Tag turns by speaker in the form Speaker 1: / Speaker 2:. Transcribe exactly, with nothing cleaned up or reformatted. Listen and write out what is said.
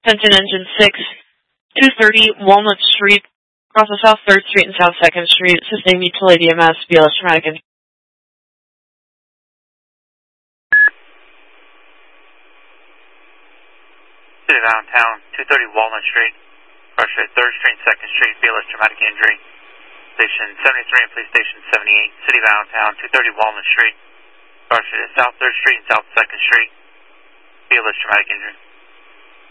Speaker 1: Attention Engine six, two thirty Walnut Street, across the South third Street and South second Street, sustained mutility M S, B L S traumatic injury.
Speaker 2: City of Allentown, two thirty Walnut Street, across third Street and second Street, B L S traumatic injury. Station seventy-three and Police Station seventy-eight, City of Allentown, two thirty Walnut Street, across South third Street and South second Street, B L S traumatic injury.